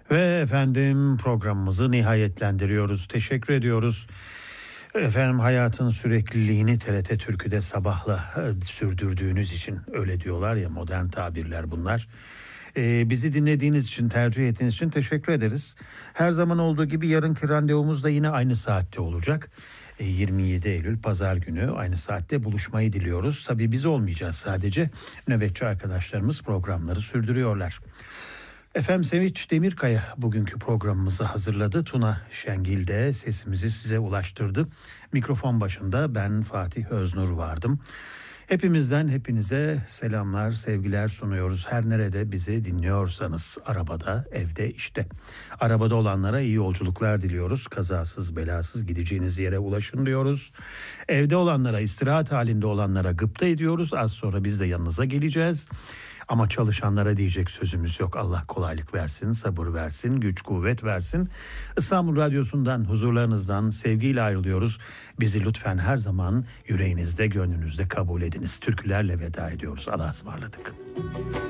Ve efendim programımızı nihayetlendiriyoruz. Teşekkür ediyoruz. Efendim hayatın sürekliliğini TRT Türkü'de sabahla sürdürdüğünüz için, öyle diyorlar ya, modern tabirler bunlar. Bizi dinlediğiniz için, tercih ettiğiniz için teşekkür ederiz. Her zaman olduğu gibi yarınki randevumuz da yine aynı saatte olacak. 27 Eylül Pazar günü aynı saatte buluşmayı diliyoruz. Tabii biz olmayacağız sadece. Nöbetçi arkadaşlarımız programları sürdürüyorlar. Efendim Sevinç Demirkaya bugünkü programımızı hazırladı. Tuna Şengil de sesimizi size ulaştırdı. Mikrofon başında ben Fatih Öznur vardım. Hepimizden hepinize selamlar, sevgiler sunuyoruz. Her nerede bizi dinliyorsanız, arabada, evde, işte. Arabada olanlara iyi yolculuklar diliyoruz. Kazasız belasız gideceğiniz yere ulaşın diyoruz. Evde olanlara, istirahat halinde olanlara gıpta ediyoruz. Az sonra biz de yanınıza geleceğiz. Ama çalışanlara diyecek sözümüz yok. Allah kolaylık versin, sabır versin, güç kuvvet versin. İstanbul Radyosu'ndan, huzurlarınızdan sevgiyle ayrılıyoruz. Bizi lütfen her zaman yüreğinizde, gönlünüzde kabul ediniz. Türkülerle veda ediyoruz. Allah'a ısmarladık.